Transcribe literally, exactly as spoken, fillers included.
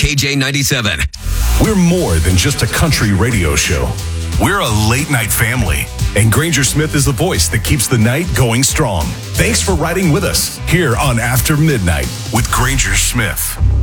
K J ninety-seven. We're more than just a country radio show. We're a late night family. And Granger Smith is the voice that keeps the night going strong. Thanks for riding with us here on After Midnight with Granger Smith.